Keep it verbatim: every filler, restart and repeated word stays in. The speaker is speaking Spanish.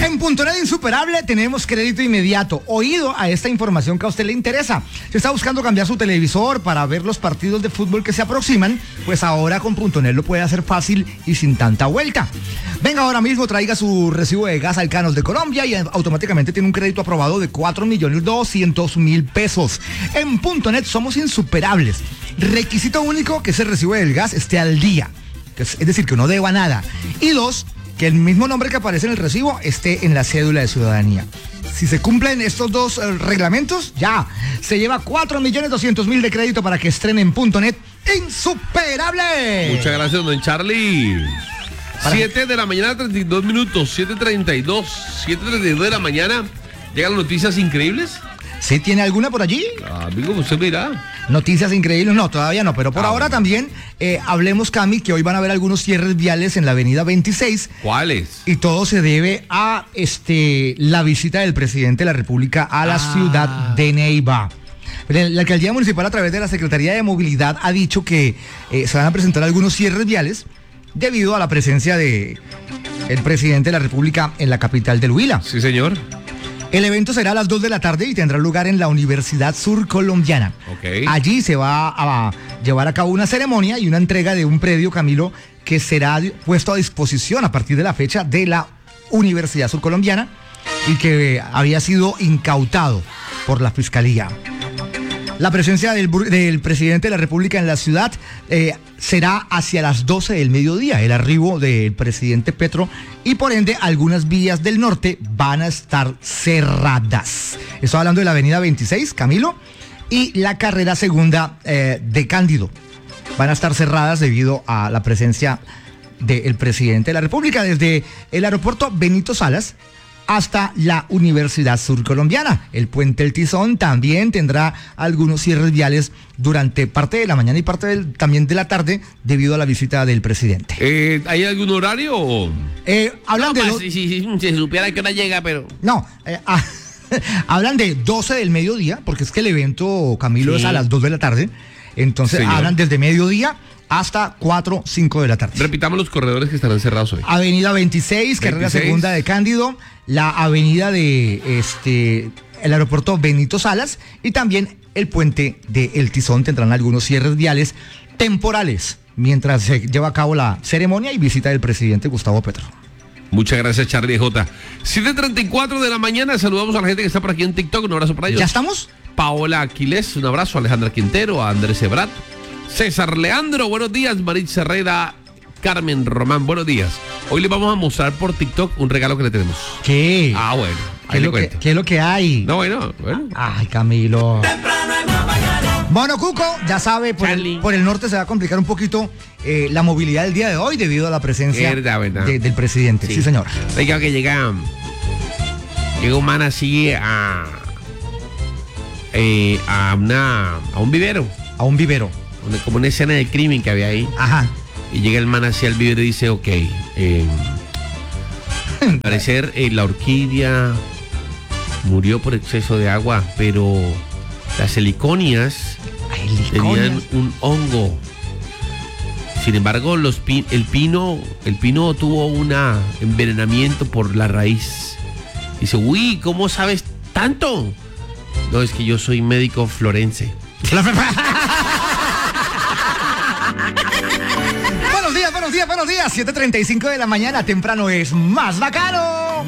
En Puntonet Insuperable tenemos crédito inmediato. Oído a esta información que a usted le interesa. Si está buscando cambiar su televisor para ver los partidos de fútbol que se aproximan, pues ahora con Puntonet lo puede hacer fácil y sin tanta vuelta. Venga ahora mismo, traiga su recibo de gas Alcanos de Colombia y automáticamente tiene un crédito aprobado de cuatro millones doscientos mil pesos. En Puntonet somos insuperables. Requisito único, que ese recibo del gas esté al día. Es decir, que no deba nada. Y dos, que el mismo nombre que aparece en el recibo esté en la cédula de ciudadanía. Si se cumplen estos dos eh, reglamentos, ya, se lleva cuatro millones doscientos mil de crédito para que estrenen Puntonet Insuperable. Muchas gracias, don Charlie. siete de la mañana, treinta y dos minutos, siete treinta y dos, siete treinta y dos de la mañana. ¿Llegan noticias increíbles? ¿Sí tiene alguna por allí? Amigo, usted mira. Noticias increíbles, no, todavía no, pero por ah, ahora bueno. también eh, hablemos, Cami, que hoy van a haber algunos cierres viales en la avenida veintiséis. ¿Cuáles? Y todo se debe a este la visita del presidente de la República a la ah. ciudad de Neiva. La alcaldía municipal, a través de la Secretaría de Movilidad, ha dicho que eh, se van a presentar algunos cierres viales debido a la presencia de el presidente de la República en la capital del Huila. Sí, señor. El evento será a las dos de la tarde y tendrá lugar en la Universidad Surcolombiana. Okay. Allí se va a llevar a cabo una ceremonia y una entrega de un predio, Camilo, que será puesto a disposición a partir de la fecha de la Universidad Surcolombiana y que había sido incautado por la Fiscalía. La presencia del, del presidente de la República en la ciudad eh, será hacia las doce del mediodía, el arribo del presidente Petro, y por ende algunas vías del norte van a estar cerradas. Estoy hablando de la avenida veintiséis, Camilo, y la carrera segunda eh, de Cándido. Van a estar cerradas debido a la presencia del presidente de la República desde el aeropuerto Benito Salas hasta la Universidad Surcolombiana. El puente El Tizón también tendrá algunos cierres viales durante parte de la mañana y parte del, también de la tarde debido a la visita del presidente. Eh, ¿Hay algún horario? Eh, hablan no, de... Si, si, si, si se supiera que hora llega, pero... No, eh, ah, hablan de doce del mediodía, porque es que el evento, Camilo, sí. es a las dos de la tarde. Entonces Señor. hablan desde mediodía hasta cuatro, cinco de la tarde. Repitamos los corredores que estarán cerrados hoy. Avenida veintiséis, carrera segunda de Cándido, la avenida de este el aeropuerto Benito Salas y también el puente de El Tizón tendrán algunos cierres viales temporales mientras se lleva a cabo la ceremonia y visita del presidente Gustavo Petro. Muchas gracias, Charlie J. siete treinta y cuatro de la mañana, saludamos a la gente que está por aquí en TikTok, un abrazo para ellos. ¿Ya estamos? Paola Aquiles, un abrazo, Alejandra Quintero, a Andrés Ebrat, César Leandro, buenos días, Maritza Herrera, Carmen Román, buenos días. Hoy les vamos a mostrar por TikTok un regalo que le tenemos. ¿Qué? Ah, bueno, ¿Qué, ahí es le lo cuento. Que, ¿Qué es lo que hay? No, bueno, bueno. Ay, Camilo. Bueno, Cuco, ya sabe, por el, por el norte se va a complicar un poquito eh, la movilidad del día de hoy debido a la presencia verdad, verdad. De, del presidente. Sí, sí señor. Oiga, que llega, llega un man así a, eh, a, una, a un vivero. A un vivero. Una, como una escena de crimen que había ahí. Ajá. Y llega el man hacia el vivero y dice, ok, eh, al parecer eh, la orquídea murió por exceso de agua, pero las heliconias, Ay, heliconias. tenían un hongo. Sin embargo, los pi- el pino, el pino tuvo un envenenamiento por la raíz. Dice, uy, ¿cómo sabes tanto? No, es que yo soy médico florense. Buenos días, buenos días, buenos días. siete treinta y cinco de la mañana, temprano es más bacano.